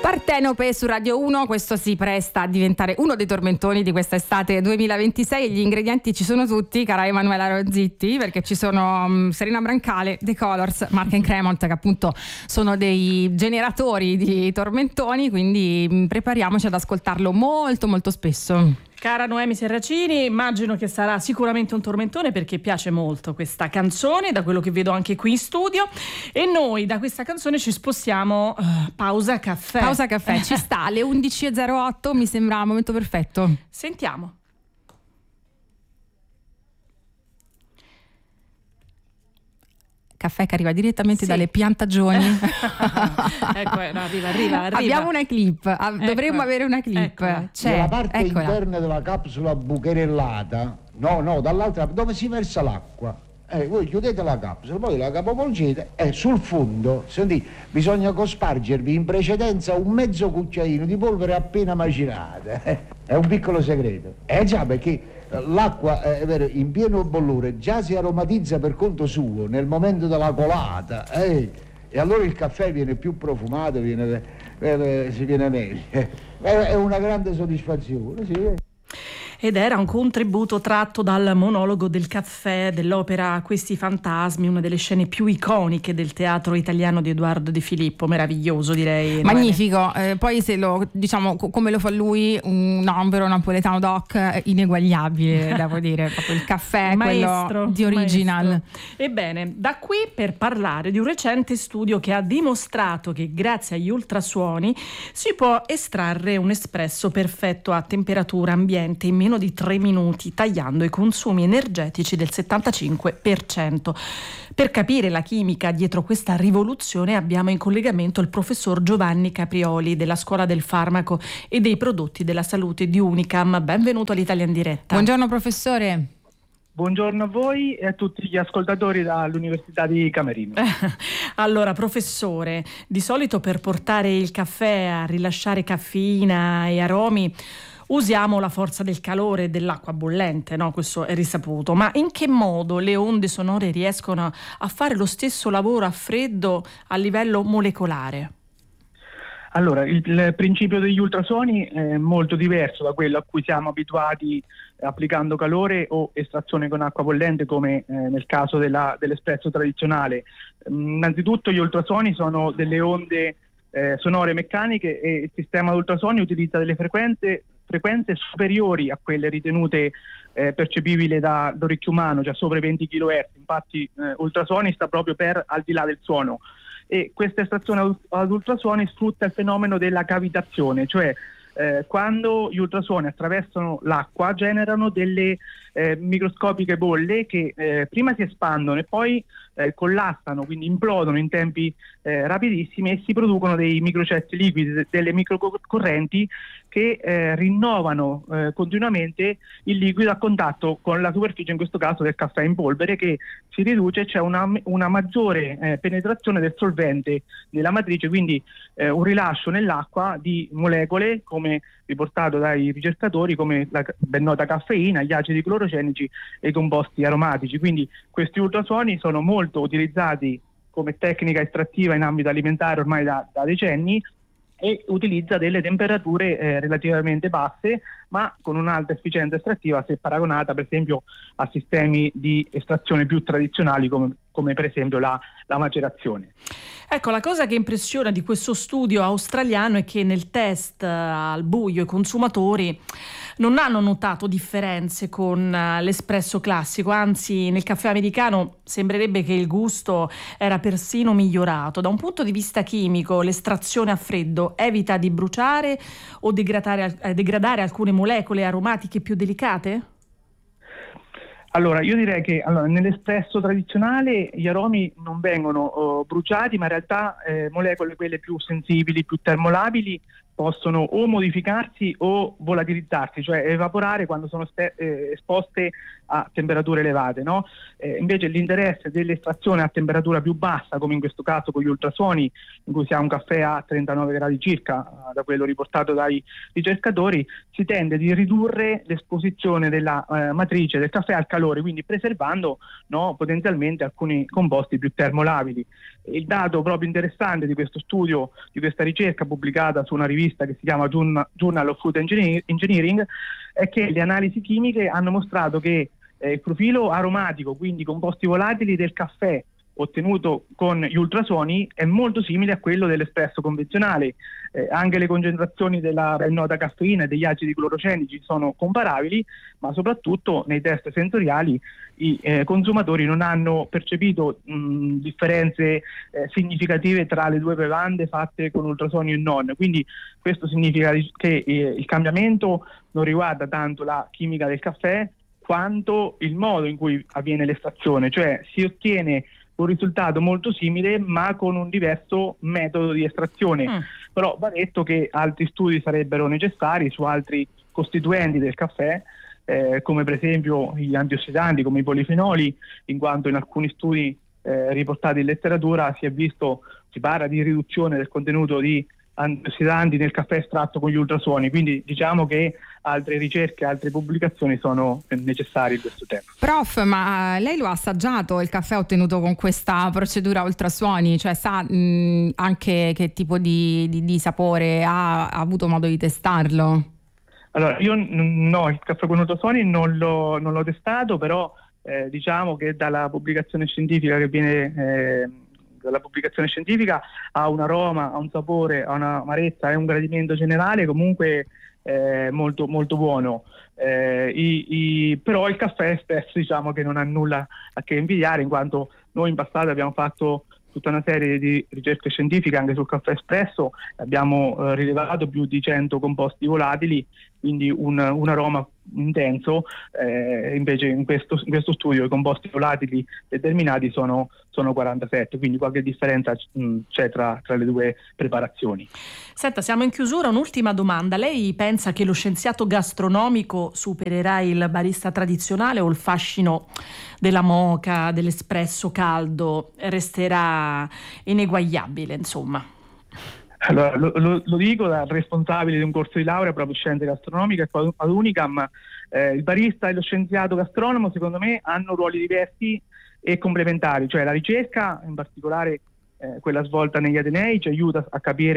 Partenope su Radio 1, questo si presta a diventare uno dei tormentoni di questa estate 2026 e gli ingredienti ci sono tutti, cara Emanuela Rozzitti, perché ci sono Serena Brancale, The Colors, Mark & Cremont, che appunto sono dei generatori di tormentoni, quindi prepariamoci ad ascoltarlo molto molto spesso. Cara Noemi Serracini, immagino che sarà sicuramente un tormentone perché piace molto questa canzone, da quello che vedo anche qui in studio, e noi da questa canzone ci spostiamo pausa caffè. Pausa caffè, ci sta, alle 11.08 mi sembra il momento perfetto. Sentiamo. Caffè che arriva direttamente dalle piantagioni. Ecco, arriva. Abbiamo una clip, dovremmo avere una clip. C'è la parte interna della capsula bucherellata, no, dall'altra dove si versa l'acqua. Voi chiudete la capsula, poi la capovolgete e sul fondo, senti, bisogna cospargervi in precedenza un mezzo cucchiaino di polvere appena macinata. È un piccolo segreto. Già, perché l'acqua in pieno bollore già si aromatizza per conto suo nel momento della colata, e allora il caffè viene più profumato, si viene meglio. È una grande soddisfazione, sì. Ed era un contributo tratto dal monologo del caffè dell'opera Questi fantasmi, una delle scene più iconiche del teatro italiano di Edoardo De Filippo. Meraviglioso, direi. Magnifico. Poi se lo diciamo come lo fa lui, un vero napoletano doc, ineguagliabile, devo dire, proprio il caffè, maestro, quello di Original. Maestro. Ebbene, da qui per parlare di un recente studio che ha dimostrato che grazie agli ultrasuoni si può estrarre un espresso perfetto a temperatura ambiente in meno di 3 minuti, tagliando i consumi energetici del 75%. Per capire la chimica dietro questa rivoluzione abbiamo in collegamento il professor Giovanni Caprioli della Scuola del Farmaco e dei Prodotti della Salute di Unicam. Benvenuto all'Italia in Diretta. Buongiorno professore. Buongiorno a voi e a tutti gli ascoltatori dall'Università di Camerino. Allora, professore, di solito per portare il caffè a rilasciare caffeina e aromi usiamo la forza del calore e dell'acqua bollente, no? Questo è risaputo. Ma in che modo le onde sonore riescono a fare lo stesso lavoro a freddo a livello molecolare? Allora, il principio degli ultrasuoni è molto diverso da quello a cui siamo abituati applicando calore o estrazione con acqua bollente, come nel caso dell'espresso tradizionale. Innanzitutto gli ultrasuoni sono delle onde sonore meccaniche e il sistema di ultrasuoni utilizza delle frequenze superiori a quelle ritenute percepibili dall'orecchio umano, cioè sopra i 20 kHz. Infatti ultrasuoni sta proprio per al di là del suono, e questa estrazione ad ultrasuoni sfrutta il fenomeno della cavitazione, cioè quando gli ultrasuoni attraversano l'acqua generano delle microscopiche bolle che prima si espandono e poi collassano, quindi implodono in tempi rapidissimi, e si producono dei microcessi liquidi, delle microcorrenti che rinnovano continuamente il liquido a contatto con la superficie, in questo caso del caffè in polvere, che si riduce. C'è una maggiore penetrazione del solvente nella matrice, quindi un rilascio nell'acqua di molecole, come riportato dai ricercatori, come la ben nota caffeina, gli acidi clorogenici e i composti aromatici. Quindi questi ultrasuoni sono molto utilizzati come tecnica estrattiva in ambito alimentare ormai da decenni, e utilizza delle temperature relativamente basse, ma con un'alta efficienza estrattiva se paragonata per esempio a sistemi di estrazione più tradizionali come per esempio la macerazione. Ecco, la cosa che impressiona di questo studio australiano è che nel test al buio i consumatori non hanno notato differenze con l'espresso classico, anzi nel caffè americano sembrerebbe che il gusto era persino migliorato. Da un punto di vista chimico, l'estrazione a freddo evita di bruciare o degradare alcune molecole aromatiche più delicate? Allora, io direi che nell'espresso tradizionale gli aromi non vengono bruciati, ma in realtà molecole quelle più sensibili, più termolabili, possono o modificarsi o volatilizzarsi, cioè evaporare quando sono esposte a temperature elevate, no? Invece l'interesse dell'estrazione a temperatura più bassa, come in questo caso con gli ultrasuoni, in cui si ha un caffè a 39 gradi circa, da quello riportato dai ricercatori, si tende di ridurre l'esposizione della matrice del caffè al calore, quindi preservando, no, potenzialmente alcuni composti più termolabili. Il dato proprio interessante di questo studio, di questa ricerca pubblicata su una rivista che si chiama Journal of Food Engineering, è che le analisi chimiche hanno mostrato che il profilo aromatico, quindi composti volatili del caffè ottenuto con gli ultrasuoni, è molto simile a quello dell'espresso convenzionale. Anche le concentrazioni della ben nota caffeina e degli acidi clorogenici sono comparabili, ma soprattutto nei test sensoriali i consumatori non hanno percepito differenze significative tra le due bevande fatte con ultrasuoni e non. Quindi questo significa che il cambiamento non riguarda tanto la chimica del caffè quanto il modo in cui avviene l'estrazione, cioè si ottiene un risultato molto simile ma con un diverso metodo di estrazione. Però va detto che altri studi sarebbero necessari su altri costituenti del caffè, come per esempio gli antiossidanti, come i polifenoli, in quanto in alcuni studi riportati in letteratura si parla di riduzione del contenuto di antiossidanti nel caffè estratto con gli ultrasuoni, quindi diciamo che altre ricerche, altre pubblicazioni sono necessarie in questo tempo. Prof, ma lei lo ha assaggiato il caffè ottenuto con questa procedura ultrasuoni? Cioè sa anche che tipo di sapore ha avuto modo di testarlo? Allora, io no, il caffè con ultrasuoni non l'ho testato, però diciamo che dalla pubblicazione scientifica ha un aroma, ha un sapore, ha una amarezza e un gradimento generale comunque molto, molto buono. Però il caffè stesso diciamo che non ha nulla a che invidiare, in quanto noi in passato abbiamo fatto tutta una serie di ricerche scientifiche anche sul caffè espresso, abbiamo rilevato più di 100 composti volatili, quindi un aroma intenso, invece in questo studio i composti volatili determinati sono 47, quindi qualche differenza c'è tra le due preparazioni. Senta, siamo in chiusura, un'ultima domanda. Lei pensa che lo scienziato gastronomico supererà il barista tradizionale o il fascino della moka, dell'espresso caldo resterà ineguagliabile, insomma? Allora, lo dico da responsabile di un corso di laurea proprio in scienze gastronomiche ad Unicam. Il barista e lo scienziato gastronomo secondo me hanno ruoli diversi e complementari, cioè la ricerca, in particolare quella svolta negli atenei, ci aiuta a capire